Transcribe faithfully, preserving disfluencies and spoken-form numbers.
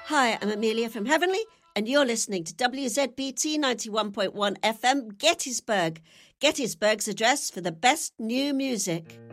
Hi, I'm Amelia from Heavenly, and you're listening to W Z B T ninety-one point one F M, Gettysburg. Gettysburg's address for the best new music.